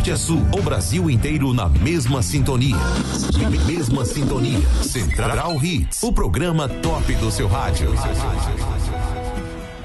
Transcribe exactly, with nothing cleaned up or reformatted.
norte a sul, o Brasil inteiro na mesma sintonia. Mesma sintonia. Central Hits, o programa top do seu rádio.